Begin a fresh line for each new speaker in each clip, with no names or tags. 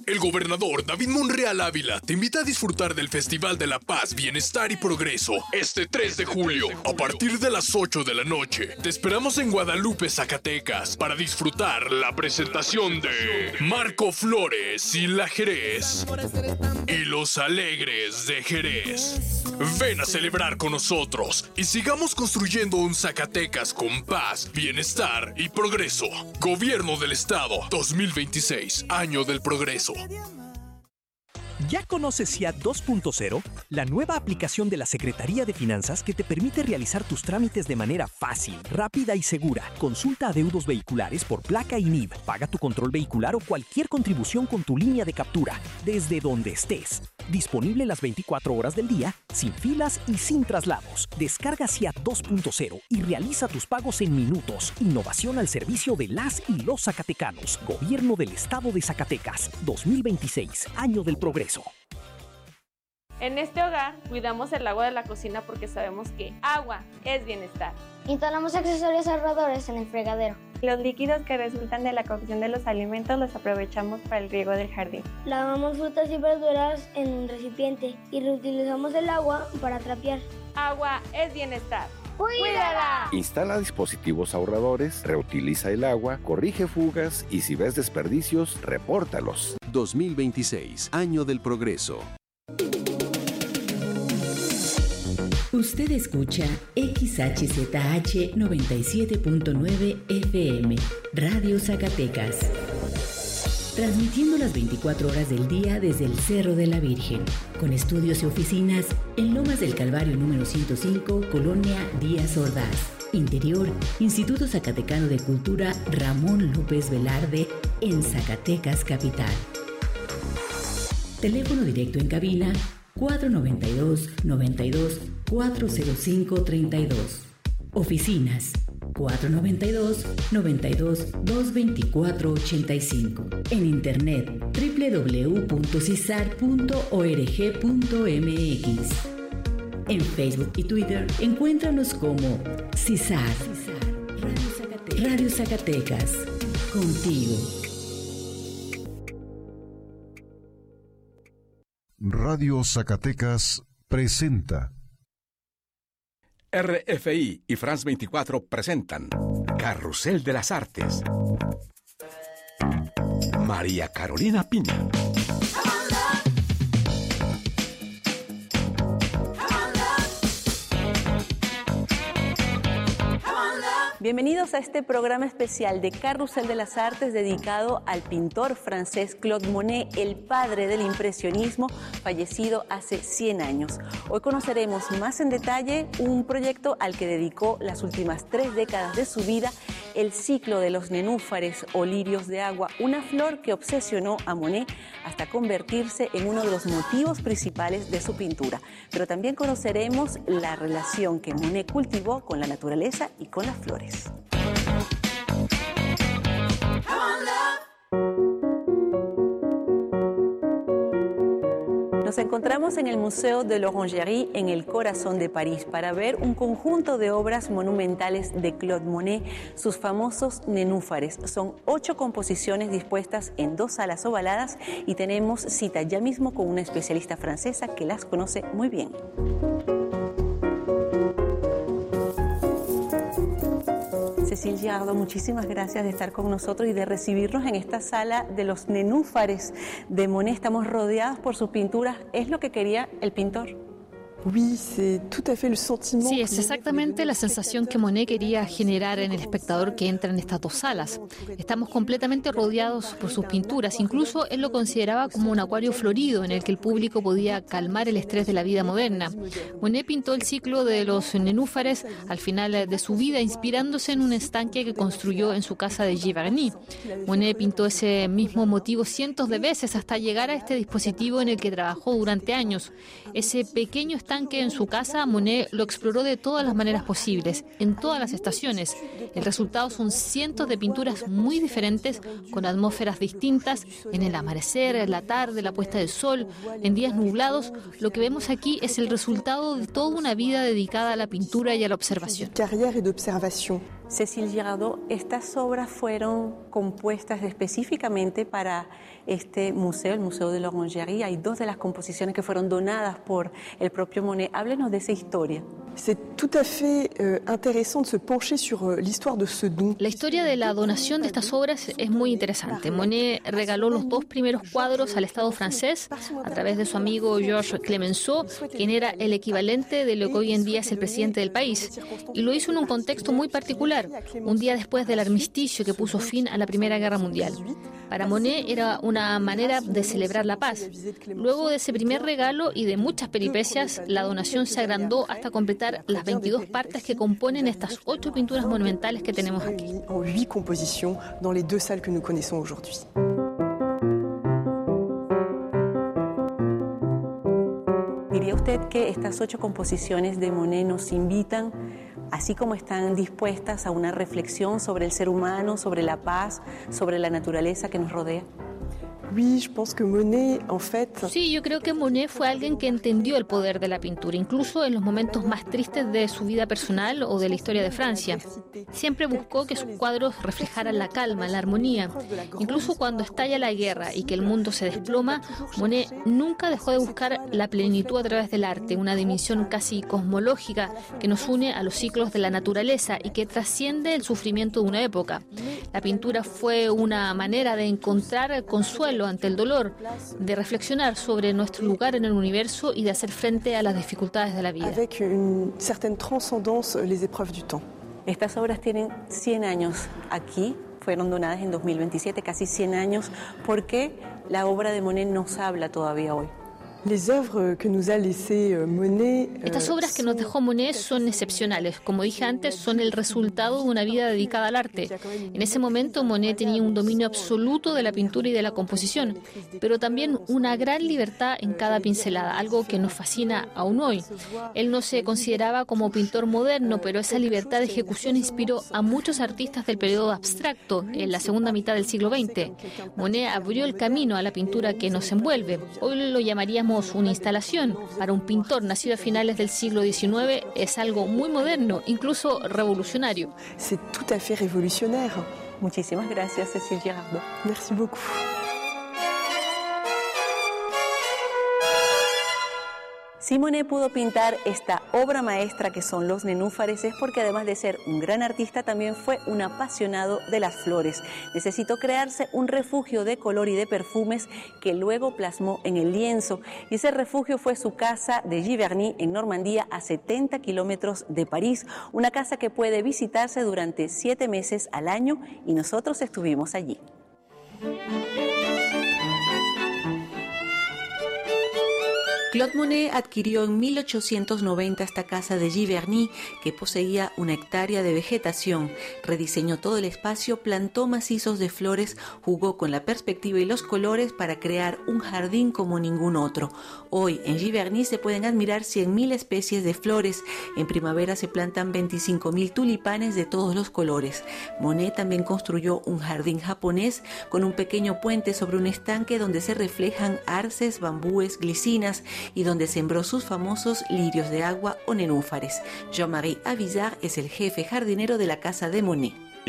El gobernador David Monreal Ávila te invita a disfrutar del Festival de la Paz, Bienestar y Progreso este 3 de julio a partir de las 8 de la noche. Te esperamos en Guadalupe, Zacatecas, para disfrutar la presentación de Marco Flores y La Jerez y Los Alegres de Jerez. Ven a celebrar con nosotros y sigamos construyendo un Zacatecas con paz, bienestar y progreso. Gobierno del Estado 2026, Año del Progreso.
¿Ya conoces SIAT 2.0? La nueva aplicación de la Secretaría de Finanzas que te permite realizar tus trámites de manera fácil, rápida y segura. Consulta adeudos vehiculares por placa y NIV. Paga tu control vehicular o cualquier contribución con tu línea de captura, desde donde estés. Disponible las 24 horas del día, sin filas y sin traslados. Descarga SIAT 2.0 y realiza tus pagos en minutos. Innovación al servicio de las y los zacatecanos. Gobierno del Estado de Zacatecas. 2026, Año del Progreso.
En este hogar cuidamos el agua de la cocina porque sabemos que agua es bienestar.
Instalamos accesorios ahorradores en el fregadero.
Los líquidos que resultan de la cocción de los alimentos los aprovechamos para el riego del jardín.
Lavamos frutas y verduras en un recipiente y reutilizamos el agua para trapear.
Agua es bienestar. ¡Cuídala!
Instala dispositivos ahorradores, reutiliza el agua, corrige fugas y si ves desperdicios, repórtalos.
2026, Año del Progreso.
Usted escucha XHZH 97.9 FM, Radio Zacatecas. Transmitiendo las 24 horas del día desde el Cerro de la Virgen, con estudios y oficinas en Lomas del Calvario número 105, Colonia Díaz Ordaz. Interior, Instituto Zacatecano de Cultura Ramón López Velarde, en Zacatecas Capital. Teléfono directo en cabina 492-92-405-32. Oficinas 492-92-224-85. En internet www.cisar.org.mx. En Facebook y Twitter encuéntranos como CISAR. Radio Zacatecas. Contigo.
Radio Zacatecas presenta.
RFI y France 24 presentan Carrusel de las Artes. María Carolina Piña.
Bienvenidos a este programa especial de Carrusel de las Artes dedicado al pintor francés Claude Monet, el padre del impresionismo, fallecido hace 100 años. Hoy conoceremos más en detalle un proyecto al que dedicó las últimas 3 décadas de su vida, el ciclo de los nenúfares o lirios de agua, una flor que obsesionó a Monet hasta convertirse en uno de los motivos principales de su pintura. Pero también conoceremos la relación que Monet cultivó con la naturaleza y con las flores. Nos encontramos en el Museo de l'Orangerie en el corazón de París para ver un conjunto de obras monumentales de Claude Monet, sus famosos nenúfares. Son 8 composiciones dispuestas en 2 salas ovaladas y tenemos cita ya mismo con una especialista francesa que las conoce muy bien. Cécile Girardot, muchísimas gracias de estar con nosotros y de recibirnos en esta sala de los nenúfares de Monet. Estamos rodeados por sus pinturas. ¿Es lo que quería el pintor?
Sí, es exactamente la sensación que Monet quería generar en el espectador que entra en estas 2 salas. Estamos completamente rodeados por sus pinturas. Incluso él lo consideraba como un acuario florido en el que el público podía calmar el estrés de la vida moderna. Monet pintó el ciclo de los nenúfares al final de su vida, inspirándose en un estanque que construyó en su casa de Giverny. Monet pintó ese mismo motivo cientos de veces hasta llegar a este dispositivo en el que trabajó durante años. Ese pequeño estanque en su casa, Monet lo exploró de todas las maneras posibles, en todas las estaciones. El resultado son cientos de pinturas muy diferentes, con atmósferas distintas, en el amanecer, en la tarde, la puesta del sol, en días nublados. Lo que vemos aquí es el resultado de toda una vida dedicada a la pintura y a la observación.
Cécile Girardot, estas obras fueron compuestas específicamente para este museo, el Museo de l'Orangerie. Hay 2 de las composiciones que fueron donadas por el propio Monet. Háblenos de esa historia.
C'est tout à fait intéressant de se pencher sur l'histoire de ce don.
La historia de la donación de estas obras es muy interesante. Monet regaló los 2 primeros cuadros al Estado francés a través de su amigo Georges Clemenceau, quien era el equivalente de lo que hoy en día es el presidente del país. Y lo hizo en un contexto muy particular, un día después del armisticio que puso fin a la Primera Guerra Mundial. Para Monet era una manera de celebrar la paz. Luego de ese primer regalo y de muchas peripecias, la donación se agrandó hasta completar las 22 partes que componen estas 8 pinturas monumentales que tenemos aquí.
En 8 compositions dans les 2 salles que nous connaissons aujourd'hui.
¿Diría usted que estas 8 composiciones de Monet nos invitan, así como están dispuestas, a una reflexión sobre el ser humano, sobre la paz, sobre la naturaleza que nos rodea?
Oui, je pense que Monet, en fait...
Sí, yo creo que Monet fue alguien que entendió el poder de la pintura, incluso en los momentos más tristes de su vida personal o de la historia de Francia. Siempre buscó que sus cuadros reflejaran la calma, la armonía. Incluso cuando estalla la guerra y que el mundo se desploma, Monet nunca dejó de buscar la plenitud a través del arte, una dimensión casi cosmológica que nos une a los ciclos de la naturaleza y que trasciende el sufrimiento de una época. La pintura fue una manera de encontrar consuelo ante el dolor, de reflexionar sobre nuestro lugar en el universo y de hacer frente a las dificultades de la vida.
Avec une certaine transcendance les épreuves du temps.
Estas obras tienen 100 años aquí, fueron donadas en 2027, casi 100 años. ¿Por qué la obra de Monet nos habla todavía hoy?
Les œuvres que nous a laissé Monet.
Estas obras que nos dejó Monet son excepcionales. Como dije antes, son el resultado de una vida dedicada al arte. En ese momento, Monet tenía un dominio absoluto de la pintura y de la composición, pero también una gran libertad en cada pincelada, algo que nos fascina aún hoy. Él no se consideraba como pintor moderno, pero esa libertad de ejecución inspiró a muchos artistas del periodo abstracto en la segunda mitad del siglo XX. Monet abrió el camino a la pintura que nos envuelve. Hoy lo llamaríamos una instalación. Para un pintor nacido a finales del siglo XIX es algo muy moderno, incluso revolucionario.
C'est tout à fait révolutionnaire.
Muchísimas gracias, Cécile Girardot.
Merci beaucoup.
Si Monet pudo pintar esta obra maestra que son los nenúfares, es porque además de ser un gran artista, también fue un apasionado de las flores. Necesitó crearse un refugio de color y de perfumes que luego plasmó en el lienzo. Y ese refugio fue su casa de Giverny, en Normandía, a 70 kilómetros de París. Una casa que puede visitarse durante 7 meses al año, y nosotros estuvimos allí. Claude Monet adquirió en 1890 esta casa de Giverny, que poseía 1 hectárea de vegetación. Rediseñó todo el espacio, plantó macizos de flores, jugó con la perspectiva y los colores para crear un jardín como ningún otro. Hoy en Giverny se pueden admirar 100.000 especies de flores. En primavera se plantan 25.000 tulipanes de todos los colores. Monet también construyó un jardín japonés con un pequeño puente sobre un estanque donde se reflejan arces, bambúes, glicinas, y donde sembró sus famosos lirios de agua o nenúfares. Jean-Marie Avizar es el jefe jardinero de la casa de Monet.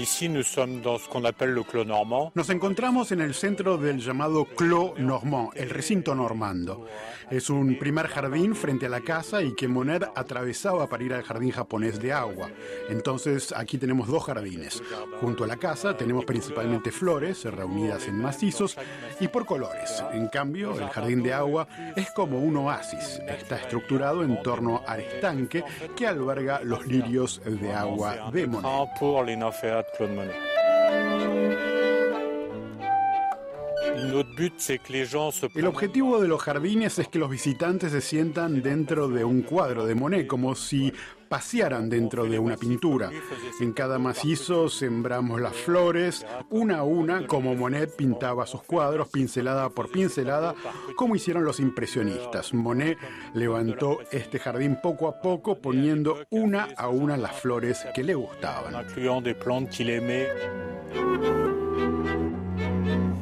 Nos encontramos en el centro del llamado Clos Normand, el recinto normando. Es un primer jardín frente a la casa y que Monet atravesaba para ir al jardín japonés de agua. Entonces aquí tenemos 2 jardines. Junto a la casa tenemos principalmente flores reunidas en macizos y por colores. En cambio, el jardín de agua es como un oasis. Está estructurado en torno al estanque que alberga los lirios de agua de Monet.
Claude Monet.
El objetivo de los jardines es que los visitantes se sientan dentro de un cuadro de Monet, como si pasearan dentro de una pintura. En cada macizo sembramos las flores, una a una, como Monet pintaba sus cuadros, pincelada por pincelada, como hicieron los impresionistas. Monet levantó este jardín poco a poco, poniendo una a una las flores que le gustaban.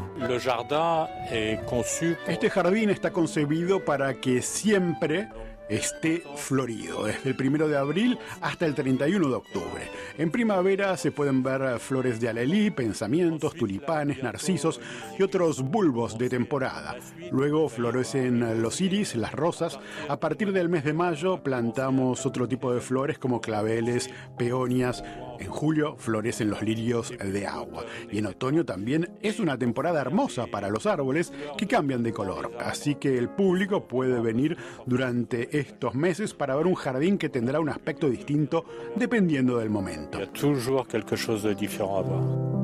Este jardín está concebido para que siempre esté florido, desde el 1 de abril hasta el 31 de octubre. En primavera se pueden ver flores de alelí, pensamientos, tulipanes, narcisos y otros bulbos de temporada. Luego florecen los iris, las rosas. A partir del mes de mayo plantamos otro tipo de flores como claveles, peonias. En julio florecen los lirios de agua. Y en otoño también es una temporada hermosa para los árboles que cambian de color. Así que el público puede venir durante estos meses para ver un jardín que tendrá un aspecto distinto dependiendo del momento.
Il y a toujours quelque chose de différent à voir.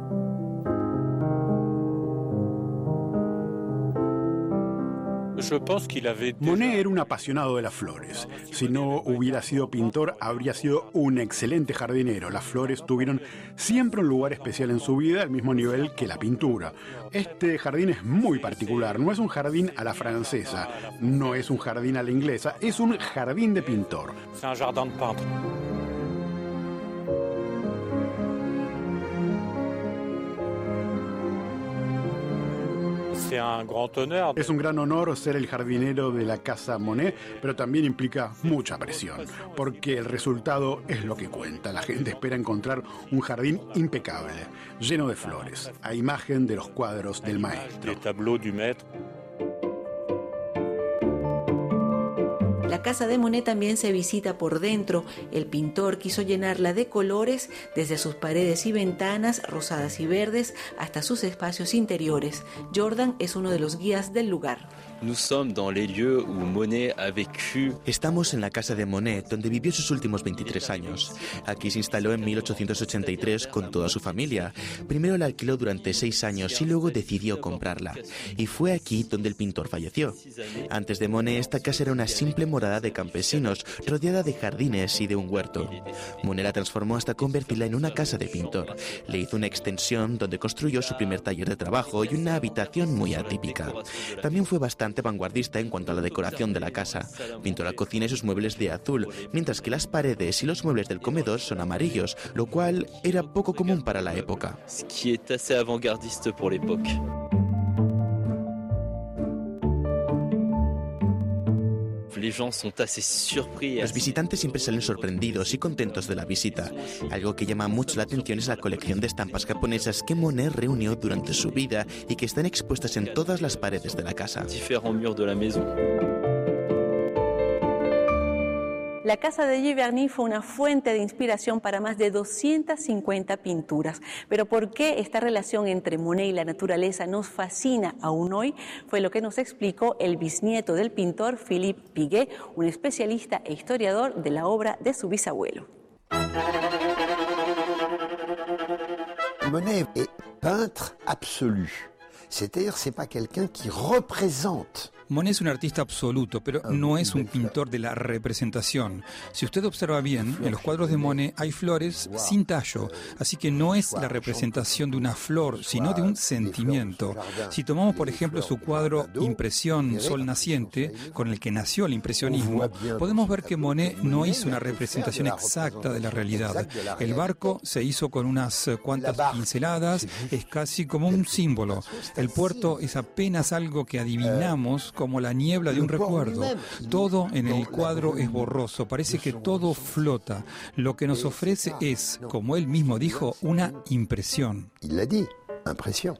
Monet era un apasionado de las flores. Si no hubiera sido pintor, habría sido un excelente jardinero. Las flores tuvieron siempre un lugar especial en su vida, al mismo nivel que la pintura. Este jardín es muy particular. No es un jardín a la francesa, no es un jardín a la inglesa, es un jardín de pintor.
Es un jardín de peintre. Es un gran honor ser el jardinero de la Casa Monet, pero también implica mucha presión, porque el resultado es lo que cuenta. La gente espera encontrar un jardín impecable, lleno de flores, a imagen de los cuadros del maestro.
La casa de Monet también se visita por dentro. El pintor quiso llenarla de colores desde sus paredes y ventanas, rosadas y verdes, hasta sus espacios interiores. Jordan es uno de los guías del lugar.
Estamos en la casa de Monet, donde vivió sus últimos 23 años. Aquí se instaló en 1883 con toda su familia. Primero la alquiló durante 6 años y luego decidió comprarla. Y fue aquí donde el pintor falleció. Antes de Monet, esta casa era una simple morada de campesinos, rodeada de jardines y de un huerto. Monet la transformó hasta convertirla en una casa de pintor. Le hizo una extensión donde construyó su primer taller de trabajo y una habitación muy atípica. También fue bastante vanguardista en cuanto a la decoración de la casa. Pintó la cocina y sus muebles de azul, mientras que las paredes y los muebles del comedor son amarillos, lo cual era poco común para la época. Los visitantes siempre salen sorprendidos y contentos de la visita. Algo que llama mucho la atención es la colección de estampas japonesas que Monet reunió durante su vida y que están expuestas en todas las paredes de la casa.
La casa de Giverny fue una fuente de inspiración para más de 250 pinturas. Pero ¿por qué esta relación entre Monet y la naturaleza nos fascina aún hoy? Fue lo que nos explicó el bisnieto del pintor Philippe Piguet, un especialista e historiador de la obra de su bisabuelo.
Monet est peintre absolu. C'est-à-dire, c'est pas quelqu'un qui représente.
Monet es un artista absoluto, pero no es un pintor de la representación. Si usted observa bien, en los cuadros de Monet hay flores sin tallo, así que no es la representación de una flor, sino de un sentimiento. Si tomamos, por ejemplo, su cuadro Impresión, Sol Naciente, con el que nació el impresionismo, podemos ver que Monet no hizo una representación exacta de la realidad. El barco se hizo con unas cuantas pinceladas, es casi como un símbolo. El puerto es apenas algo que adivinamos, como la niebla de un recuerdo. Todo en el cuadro es borroso, parece que todo flota. Lo que nos ofrece es, como él mismo dijo, una impresión.
Il l'a dit, impression.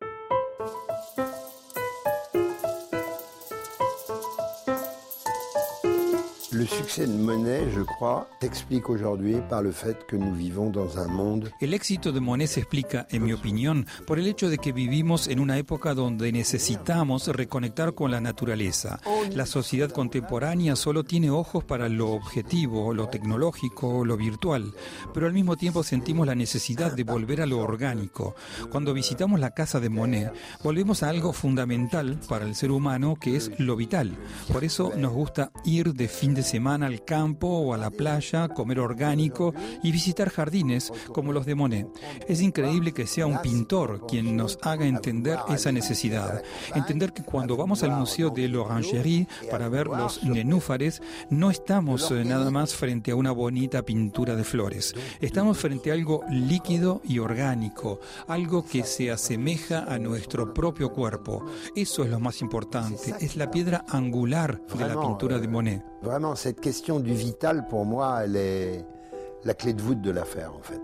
Le succès de Monet, je crois, s'explique aujourd'hui par le fait que nous vivons dans un monde.
El éxito de Monet se explica, en mi opinión, por el hecho de que vivimos en una época donde necesitamos reconectar con la naturaleza. La sociedad contemporánea solo tiene ojos para lo objetivo, lo tecnológico, lo virtual, pero al mismo tiempo sentimos la necesidad de volver a lo orgánico. Cuando visitamos la casa de Monet, volvemos a algo fundamental para el ser humano, que es lo vital. Por eso nos gusta ir de fin de de semana al campo o a la playa, comer orgánico y visitar jardines como los de Monet. Es increíble que sea un pintor quien nos haga entender esa necesidad. Entender que cuando vamos al Museo de l'Orangerie para ver los nenúfares, no estamos nada más frente a una bonita pintura de flores. Estamos frente a algo líquido y orgánico, algo que se asemeja a nuestro propio cuerpo. Eso es lo más importante, es la piedra angular de la pintura de Monet.
Vraiment, cette question du vital, pour moi, elle est la clé de voûte de l'affaire, en fait.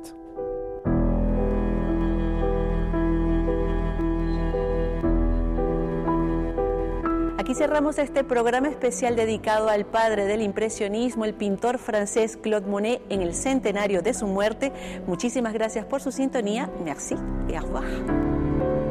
Aquí cerramos este programa especial dedicado al padre del impresionismo, el pintor francés Claude Monet, en el centenario de su muerte. Muchísimas gracias por su sintonía. Merci et au revoir.